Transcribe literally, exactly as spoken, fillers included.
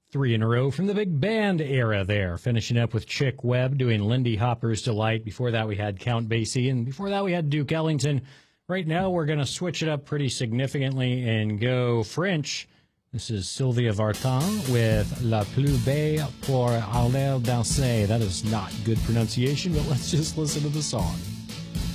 Three in a row from the big band era there. Finishing up with Chick Webb doing Lindy Hopper's Delight. Before that, we had Count Basie, and before that, we had Duke Ellington. Right now, we're going to switch it up pretty significantly and go French. This is Sylvia Vartan with La Plus Belle pour aller danser. That is not good pronunciation, but let's just listen to the song.